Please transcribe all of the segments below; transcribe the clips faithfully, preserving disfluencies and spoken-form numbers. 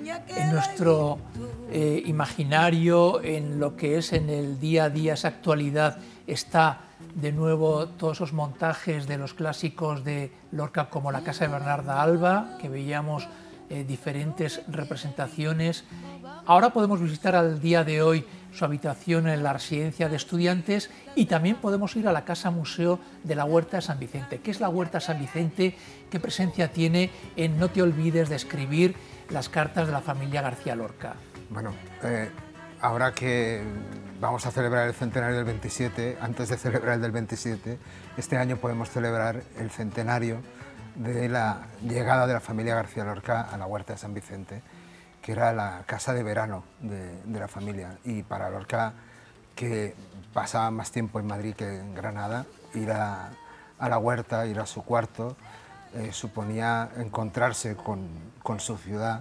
en nuestro eh, imaginario, en lo que es en el día a día, esa actualidad, está de nuevo todos esos montajes de los clásicos de Lorca, como La casa de Bernarda Alba, que veíamos eh, diferentes representaciones. Ahora podemos visitar al día de hoy su habitación en la residencia de estudiantes y también podemos ir a la Casa Museo de la Huerta de San Vicente. ¿Qué es la Huerta de San Vicente? ¿Qué presencia tiene en No te olvides de escribir las cartas de la familia García Lorca? Bueno, eh, ahora que vamos a celebrar el centenario del veintisiete, antes de celebrar el del veintisiete, este año podemos celebrar el centenario de la llegada de la familia García Lorca a la Huerta de San Vicente, que era la casa de verano de, de la familia. Y para Lorca, que pasaba más tiempo en Madrid que en Granada, ir a, a la huerta, ir a su cuarto, eh, suponía encontrarse con, con su ciudad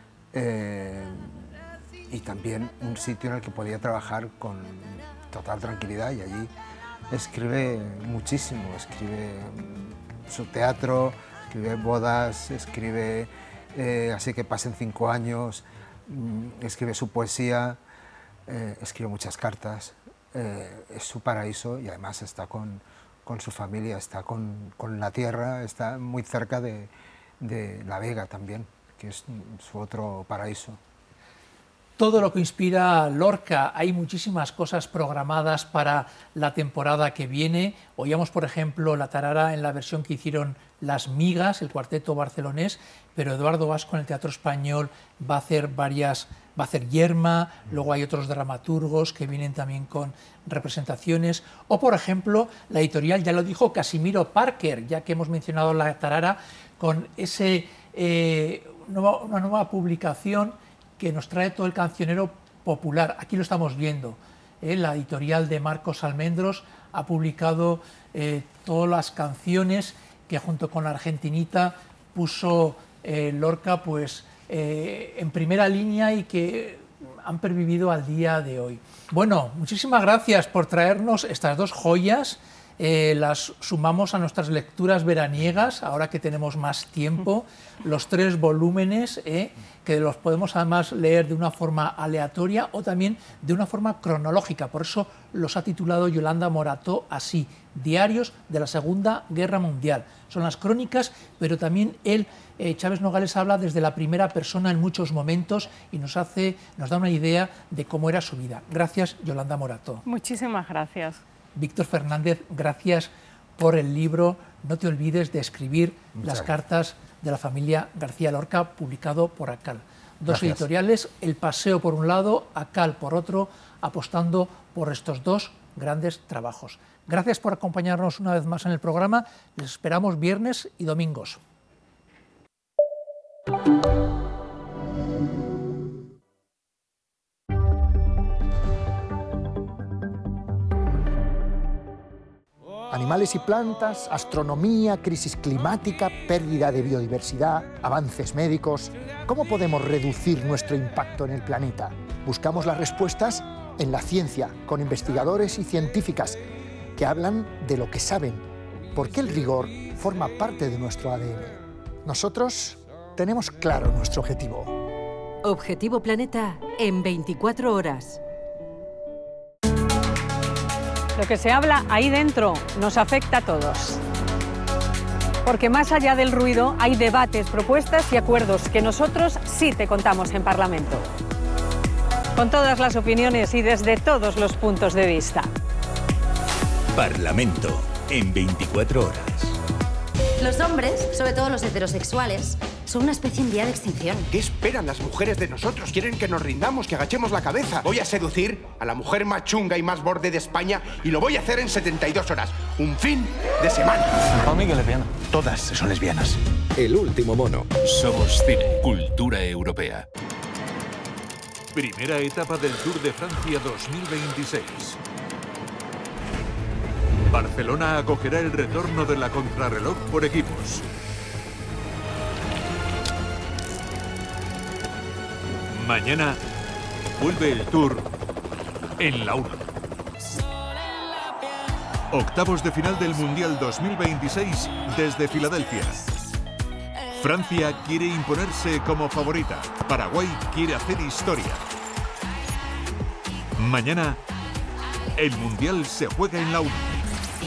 eh, y también un sitio en el que podía trabajar con total tranquilidad. Y allí escribe muchísimo, escribe su teatro, escribe bodas, escribe... Eh, así que pasen cinco años, mmm, escribe su poesía, eh, escribe muchas cartas, eh, es su paraíso y además está con, con su familia, está con, con la tierra, está muy cerca de, de La Vega también, que es su otro paraíso. Todo lo que inspira a Lorca, hay muchísimas cosas programadas para la temporada que viene. Oíamos, por ejemplo, La Tarara en la versión que hicieron Las Migas, el cuarteto barcelonés, pero Eduardo Vasco en el Teatro Español va a hacer varias, va a hacer Yerma, luego hay otros dramaturgos que vienen también con representaciones, o por ejemplo, la editorial, ya lo dijo Casimiro Parker, ya que hemos mencionado La Tarara, con ese, eh, nueva, una nueva publicación que nos trae todo el cancionero popular. Aquí lo estamos viendo. ¿eh? La editorial de Marcos Almendros ha publicado eh, todas las canciones que junto con la Argentinita puso eh, Lorca pues, eh, en primera línea y que han pervivido al día de hoy. Bueno, muchísimas gracias por traernos estas dos joyas. Eh, las sumamos a nuestras lecturas veraniegas, ahora que tenemos más tiempo, los tres volúmenes, eh, que los podemos además leer de una forma aleatoria o también de una forma cronológica, por eso los ha titulado Yolanda Morató así, Diarios de la Segunda Guerra Mundial. Son las crónicas, pero también él, eh, Chávez Nogales, habla desde la primera persona en muchos momentos y nos, hace, nos da una idea de cómo era su vida. Gracias, Yolanda Morató. Muchísimas gracias. Víctor Fernández, gracias por el libro No te olvides de escribir Muchas las gracias. Cartas de la familia García Lorca, publicado por ACAL. Dos Gracias. editoriales, El Paseo por un lado, ACAL por otro, apostando por estos dos grandes trabajos. Gracias por acompañarnos una vez más en el programa. Les esperamos viernes y domingos. Animales y plantas, astronomía, crisis climática, pérdida de biodiversidad, avances médicos. ¿Cómo podemos reducir nuestro impacto en el planeta? Buscamos las respuestas en la ciencia, con investigadores y científicas que hablan de lo que saben, porque el rigor forma parte de nuestro A D N. Nosotros tenemos claro nuestro objetivo. Objetivo Planeta en veinticuatro horas. Lo que se habla ahí dentro nos afecta a todos. Porque más allá del ruido hay debates, propuestas y acuerdos que nosotros sí te contamos en Parlamento. Con todas las opiniones y desde todos los puntos de vista. Parlamento en veinticuatro horas. Los hombres, sobre todo los heterosexuales, son una especie en vía de extinción. ¿Qué esperan las mujeres de nosotros? Quieren que nos rindamos, que agachemos la cabeza. Voy a seducir a la mujer más chunga y más borde de España y lo voy a hacer en setenta y dos horas. Un fin de semana. Conmigo lesbiana. Todas son lesbianas. El último mono. Somos cine, cultura europea. Primera etapa del Tour de Francia dos mil veintiséis. Barcelona acogerá el retorno de la contrarreloj por equipos. Mañana vuelve el Tour en la uno. Octavos de final del Mundial dos mil veintiséis desde Filadelfia. Francia quiere imponerse como favorita. Paraguay quiere hacer historia. Mañana, el Mundial se juega en la U.